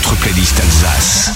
votre playlist Alsace.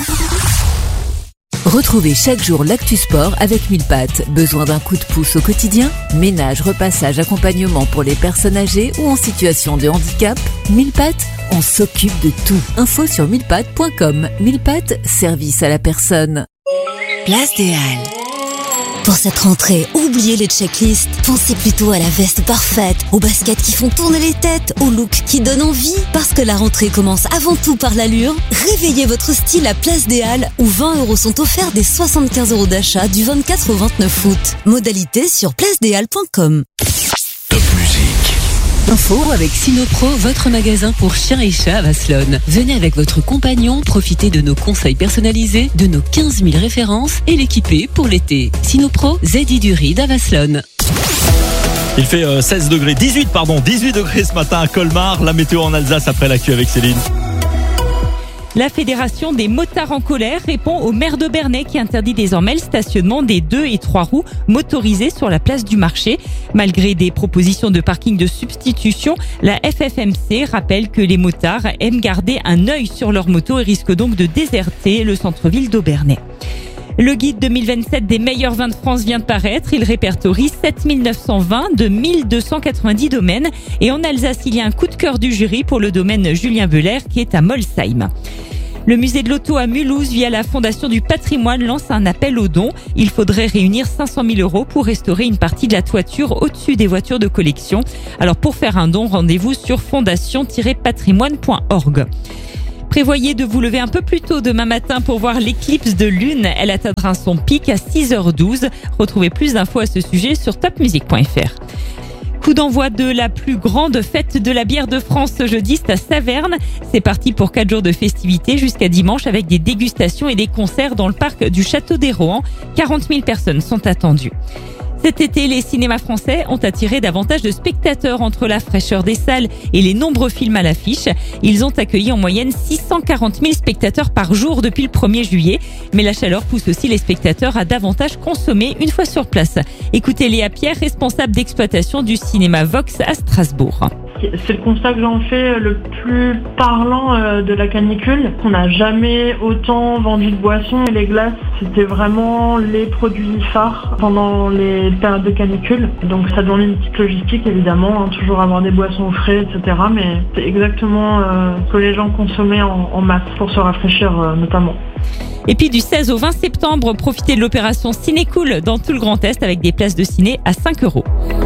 Retrouvez chaque jour l'actu sport avec Mille Pattes. Besoin d'un coup de pouce au quotidien? Ménage, repassage, accompagnement pour les personnes âgées ou en situation de handicap? Mille Pattes, on s'occupe de tout. Info sur millepattes.com. Mille Pattes, service à la personne. Place des Halles. Pour cette rentrée, oubliez les checklists. Pensez plutôt à la veste parfaite, aux baskets qui font tourner les têtes, au look qui donne envie. Parce que la rentrée commence avant tout par l'allure, réveillez votre style à Place des Halles où 20 € sont offerts des 75 € d'achat du 24 au 29 août. Modalité sur placedeshalles.com. Top musique. Info avec Sinopro, votre magasin pour chiens et chats à Vasselonne. Venez avec votre compagnon, profitez de nos conseils personnalisés, de nos 15 000 références et l'équiper pour l'été. Sinopro, Zedi du Ride à Vasselonne. Il fait 18 degrés ce matin à Colmar. La météo en Alsace après l'actu avec Céline. La Fédération des motards en colère répond au maire de Bernay qui interdit désormais le stationnement des 2 et 3 roues motorisées sur la place du marché. Malgré des propositions de parking de substitution, la FFMC rappelle que les motards aiment garder un œil sur leur moto et risquent donc de déserter le centre-ville d'Aubernay. Le guide 2027 des meilleurs vins de France vient de paraître. Il répertorie 7920 de 1290 domaines. Et en Alsace, il y a un coup de cœur du jury pour le domaine Julien Belair qui est à Molsheim. Le musée de l'auto à Mulhouse, via la Fondation du patrimoine, lance un appel aux dons. Il faudrait réunir 500 000 € pour restaurer une partie de la toiture au-dessus des voitures de collection. Alors pour faire un don, rendez-vous sur fondation-patrimoine.org. Prévoyez de vous lever un peu plus tôt demain matin pour voir l'éclipse de lune. Elle atteindra son pic à 6h12. Retrouvez plus d'infos à ce sujet sur topmusique.fr. Coup d'envoi de la plus grande fête de la bière de France ce jeudi, c'est à Saverne. C'est parti pour 4 jours de festivités jusqu'à dimanche avec des dégustations et des concerts dans le parc du Château des Rohan. 40 000 personnes sont attendues. Cet été, les cinémas français ont attiré davantage de spectateurs entre la fraîcheur des salles et les nombreux films à l'affiche. Ils ont accueilli en moyenne 640 000 spectateurs par jour depuis le 1er juillet. Mais la chaleur pousse aussi les spectateurs à davantage consommer une fois sur place. Écoutez Léa Pierre, responsable d'exploitation du cinéma Vox à Strasbourg. C'est le constat que j'en fais le plus parlant de la canicule. On n'a jamais autant vendu de boissons et les glaces, c'était vraiment les produits phares pendant les périodes de canicule. Donc ça demande une petite logistique évidemment, toujours avoir des boissons au frais, etc. Mais c'est exactement ce que les gens consommaient en masse pour se rafraîchir notamment. Et puis du 16 au 20 septembre, profitez de l'opération Ciné Cool dans tout le Grand Est avec des places de ciné à 5 €.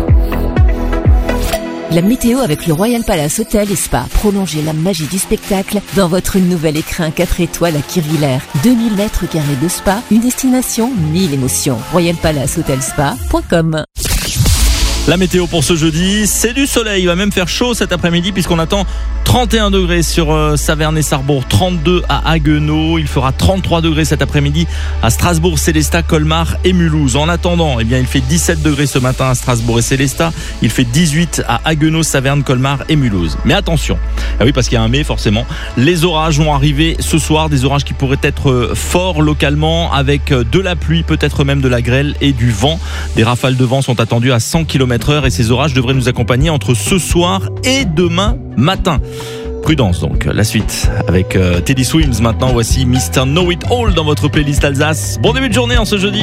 La météo avec le Royal Palace Hotel et Spa. Prolongez la magie du spectacle dans votre nouvel écrin 4 étoiles à Kirvillers. 2000 mètres carrés de spa, une destination, 1000 émotions. royalpalacehotelspa.com. La météo pour ce jeudi, c'est du soleil. Il va même faire chaud cet après-midi puisqu'on attend 31 degrés sur Saverne et Sarrebourg, 32 à Haguenau. Il fera 33 degrés cet après-midi à Strasbourg, Célestat, Colmar et Mulhouse. En attendant, il fait 17 degrés ce matin à Strasbourg et Célestat. Il fait 18 à Haguenau, Saverne, Colmar et Mulhouse. Mais attention, oui parce qu'il y a un mais forcément, les orages vont arriver ce soir. Des orages qui pourraient être forts localement avec de la pluie, peut-être même de la grêle et du vent. Des rafales de vent sont attendues à 100 km/h et ces orages devraient nous accompagner entre ce soir et demain matin. Prudence donc. La suite avec Teddy Swims maintenant. Voici Mr. Know It All dans votre playlist Alsace. Bon début de journée en ce jeudi.